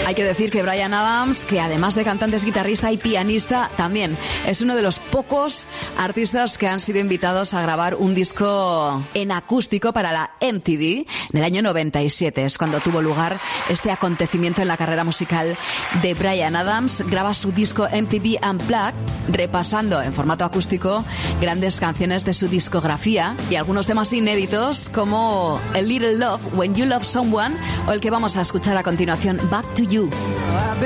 Hay que decir que Bryan Adams, que además de cantante es guitarrista y pianista, también es uno de los pocos artistas que han sido invitados a grabar un disco en acústico para la MTV en el año 97. Es cuando tuvo lugar este acontecimiento en la carrera musical de Bryan Adams. Graba su disco MTV Unplugged, repasando en formato acústico grandes canciones de su discografía y algunos temas inéditos como A Little Love, When You Love Someone, o el que vamos a escuchar a continuación, Back to You.